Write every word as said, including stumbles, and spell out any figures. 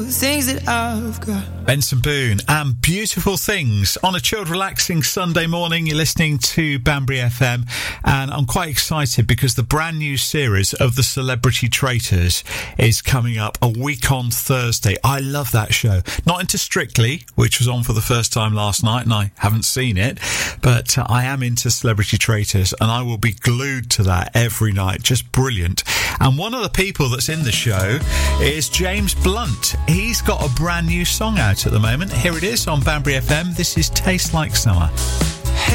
things that I've got. Benson Boone and Beautiful Things on a chilled, relaxing Sunday morning. You're listening to Banbury F M, and I'm quite excited because the brand new series of The Celebrity Traitors is coming up a week on Thursday. I love that show. Not into Strictly, which was on for the first time last night, and I haven't seen it, but uh, I am into Celebrity Traitors, and I will be glued to that every night. Just brilliant. And one of the people that's in the show is James Blunt. He's got a brand new song out at the moment. Here it is on Banbury F M. This is Taste Like Summer.